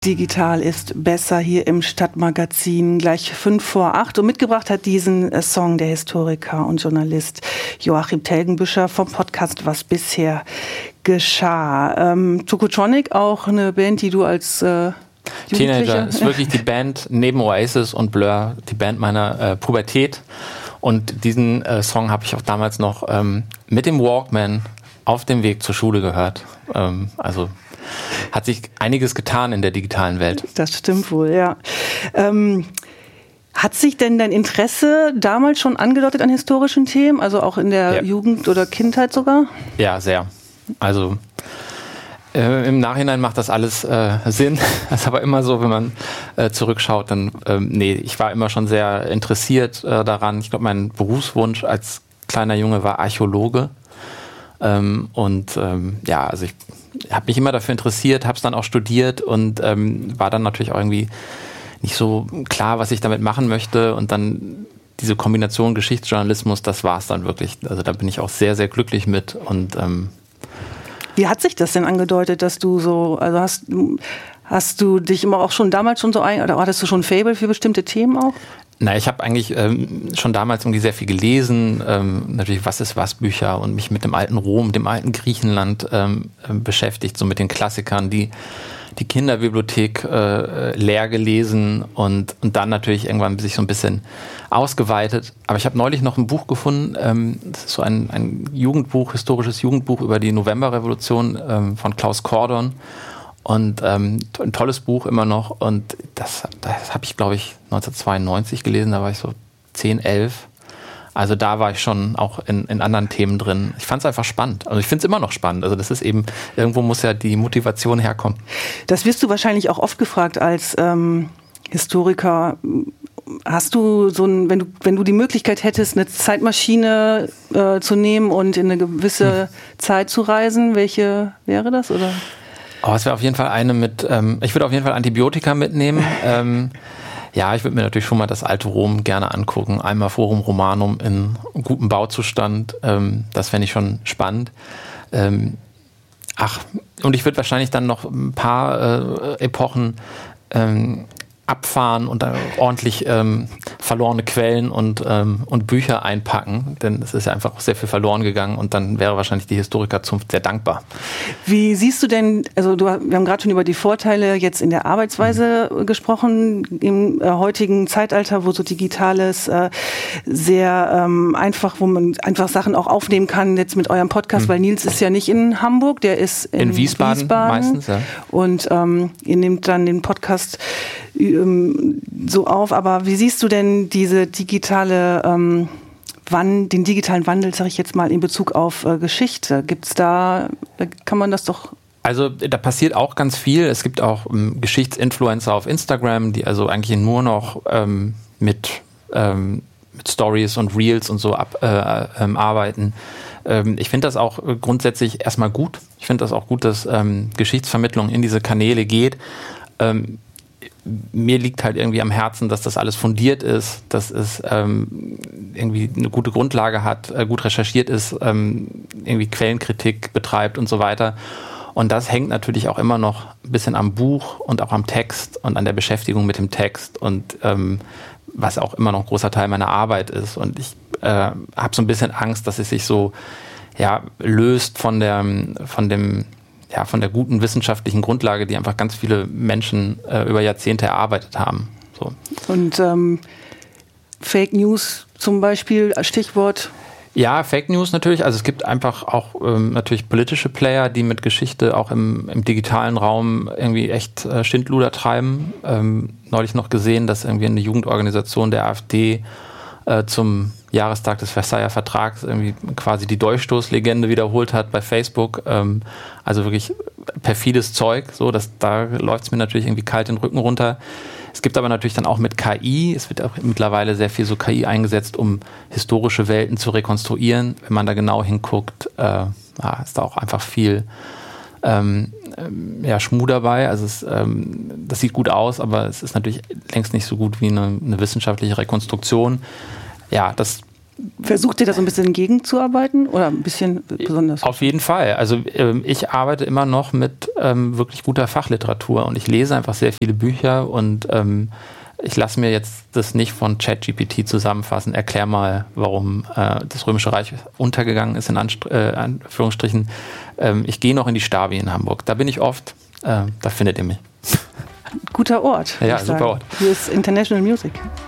Digital ist besser hier im Stadtmagazin, gleich 7:55. Und mitgebracht hat diesen Song der Historiker und Journalist Joachim Telgenbüscher vom Podcast Was bisher geschah. Tokotronic, auch eine Band, die du als Teenager, ist wirklich die Band neben Oasis und Blur, die Band meiner Pubertät. Und diesen Song habe ich auch damals noch mit dem Walkman auf dem Weg zur Schule gehört. Also hat sich einiges getan in der digitalen Welt. Das stimmt wohl, ja. Hat sich denn dein Interesse damals schon angedeutet an historischen Themen, also auch in der Jugend oder Kindheit sogar? Ja, sehr. Also im Nachhinein macht das alles Sinn. Das ist aber immer so, wenn man zurückschaut, dann ich war immer schon sehr interessiert daran. Ich glaube, mein Berufswunsch als kleiner Junge war Archäologe. Also ich habe mich immer dafür interessiert, habe es dann auch studiert und war dann natürlich auch irgendwie nicht so klar, was ich damit machen möchte. Und dann diese Kombination Geschichtsjournalismus, das war es dann wirklich. Also da bin ich auch sehr, sehr glücklich mit. Und wie hat sich das denn angedeutet, dass du so, also hast du dich immer auch schon damals schon so oder hattest du schon ein Faible für bestimmte Themen auch? Na, ich habe eigentlich schon damals irgendwie sehr viel gelesen, natürlich Was ist was Bücher und mich mit dem alten Rom, dem alten Griechenland beschäftigt, so mit den Klassikern, die Kinderbibliothek leer gelesen und dann natürlich irgendwann sich so ein bisschen ausgeweitet. Aber ich habe neulich noch ein Buch gefunden, das ist so ein Jugendbuch, historisches Jugendbuch über die Novemberrevolution von Klaus Kordon. Und ein tolles Buch immer noch. Und das habe ich, glaube ich, 1992 gelesen. Da war ich so 10, 11. Also da war ich schon auch in anderen Themen drin. Ich fand es einfach spannend. Also ich finde es immer noch spannend. Also das ist eben, irgendwo muss ja die Motivation herkommen. Das wirst du wahrscheinlich auch oft gefragt als Historiker. Hast du so wenn du die Möglichkeit hättest, eine Zeitmaschine zu nehmen und in eine gewisse Zeit zu reisen, welche wäre das, oder? Oh, es wäre auf jeden Fall eine mit, ich würde auf jeden Fall Antibiotika mitnehmen. Ja, ich würde mir natürlich schon mal das alte Rom gerne angucken. Einmal Forum Romanum in gutem Bauzustand. Das fände ich schon spannend. Und ich würde wahrscheinlich dann noch ein paar Epochen abfahren und ordentlich verlorene Quellen und Bücher einpacken, denn es ist ja einfach sehr viel verloren gegangen und dann wäre wahrscheinlich die Historikerzunft sehr dankbar. Wie siehst du denn, also wir haben gerade schon über die Vorteile jetzt in der Arbeitsweise gesprochen, im heutigen Zeitalter, wo so Digitales sehr einfach, wo man einfach Sachen auch aufnehmen kann, jetzt mit eurem Podcast, weil Nils ist ja nicht in Hamburg, der ist in Wiesbaden meistens. Ja. Und ihr nehmt dann den Podcast so auf, aber wie siehst du denn diese den digitalen Wandel, sage ich jetzt mal, in Bezug auf Geschichte? Gibt's da kann man das doch... Also da passiert auch ganz viel. Es gibt auch Geschichtsinfluencer auf Instagram, die also eigentlich nur noch mit Stories und Reels und so arbeiten. Ich finde das auch grundsätzlich erstmal gut. Ich finde das auch gut, dass Geschichtsvermittlung in diese Kanäle geht. Mir liegt halt irgendwie am Herzen, dass das alles fundiert ist, dass es irgendwie eine gute Grundlage hat, gut recherchiert ist, irgendwie Quellenkritik betreibt und so weiter. Und das hängt natürlich auch immer noch ein bisschen am Buch und auch am Text und an der Beschäftigung mit dem Text und was auch immer noch ein großer Teil meiner Arbeit ist. Und ich habe so ein bisschen Angst, dass es sich so löst von der guten wissenschaftlichen Grundlage, die einfach ganz viele Menschen über Jahrzehnte erarbeitet haben. So. Und Fake News zum Beispiel, Stichwort? Ja, Fake News natürlich. Also es gibt einfach auch natürlich politische Player, die mit Geschichte auch im digitalen Raum irgendwie echt Schindluder treiben. Neulich noch gesehen, dass irgendwie eine Jugendorganisation der AfD zum Jahrestag des Versailler Vertrags irgendwie quasi die Dolchstoßlegende wiederholt hat bei Facebook. Also wirklich perfides Zeug. So, da läuft es mir natürlich irgendwie kalt den Rücken runter. Es gibt aber natürlich dann auch mit KI, es wird auch mittlerweile sehr viel so KI eingesetzt, um historische Welten zu rekonstruieren. Wenn man da genau hinguckt, ist da auch einfach viel Schmuh dabei. Also das sieht gut aus, aber es ist natürlich längst nicht so gut wie eine wissenschaftliche Rekonstruktion. Ja, das Versucht ihr da so ein bisschen gegenzuarbeiten oder ein bisschen besonders? Auf jeden Fall. Also ich arbeite immer noch mit wirklich guter Fachliteratur und ich lese einfach sehr viele Bücher und ich lasse mir jetzt das nicht von ChatGPT zusammenfassen. Erklär mal, warum das Römische Reich untergegangen ist, in Anführungsstrichen. Ich gehe noch in die Stabi in Hamburg. Da bin ich oft. Da findet ihr mich. Guter Ort. Ja, super Ort. Hier ist International Music.